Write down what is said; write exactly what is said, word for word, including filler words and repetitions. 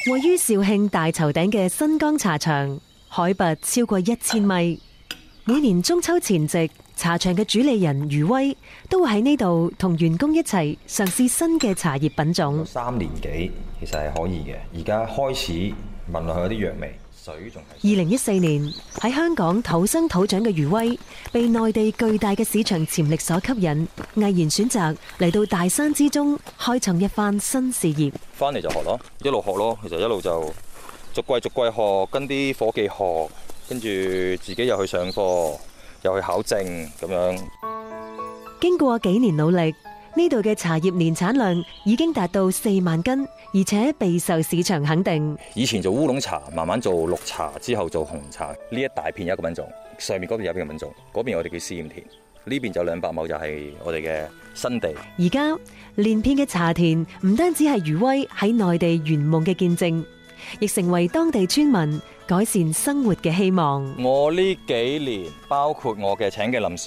位於肇慶大頭頂嘅新江茶場，海拔超過一千米。每年中秋前夕，茶場嘅主理人余威都會喺呢度同員工一齊嘗試新嘅茶葉品種。 三年幾其實係可以嘅，而家開始聞落去有啲藥味。水仲係。 二零一四年喺香港土生土長嘅余威，被內地巨大嘅市場潛力所吸引，毅然選擇嚟到大山之中開創一番新事業。 翻嚟就學咯，一路學咯，其實一路就逐季逐季學，跟啲夥計學，跟住自己又去上課，又去考證咁樣。 經過幾年努力，呢度嘅茶葉年產量已經達到四萬斤，而且備受市場肯定。 以前做烏龍茶，慢慢做綠茶，之後做紅茶。呢一大片有一個品種，上面嗰邊有一個品種，嗰邊我哋叫試驗田，呢邊就兩百畝就係我哋嘅新地。 而家連片嘅茶田唔單止係余威喺內地圓夢嘅見證，亦成為當地村民改善生活嘅希望。 我呢幾年，包括我嘅請嘅臨時